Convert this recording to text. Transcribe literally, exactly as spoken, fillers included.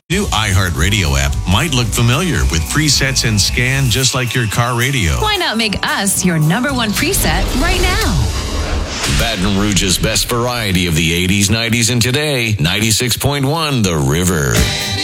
New iHeartRadio app might look familiar with presets and scan just like your car radio. Why not make us your number one preset right now? Baton Rouge's best variety of the eighties, nineties, and today. ninety-six point one The River.